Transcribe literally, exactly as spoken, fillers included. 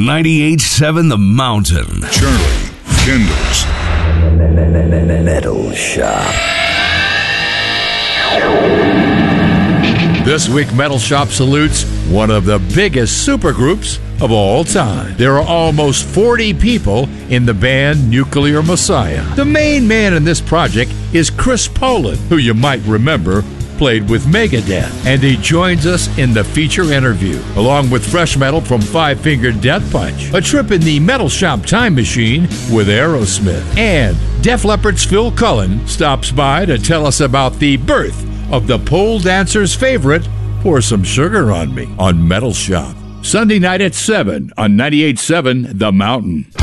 ninety-eight point seven The Mountain. Charlie Kendall's Metal Shop. This week, Metal Shop salutes one of the biggest supergroups of all time. There are almost forty people in the band Nuclear Messiah. The main man in this project is Chris Poland, who you might remember played with Megadeth, and he joins us in the feature interview, along with fresh metal from Five Finger Death Punch, a trip in the Metal Shop time machine with Aerosmith, and Def Leppard's Phil Cullen stops by to tell us about the birth of the pole dancer's favorite, Pour Some Sugar on Me, on Metal Shop. Sunday night at seven on ninety-eight point seven The Mountain.